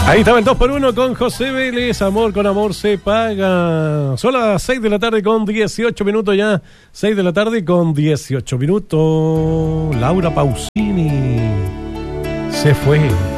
Ahí estaba el 2x1 con José Vélez. Amor con amor se paga. Son las 6 de la tarde con 18 minutos ya. 6 de la tarde con 18 minutos. Laura Pausini se fue.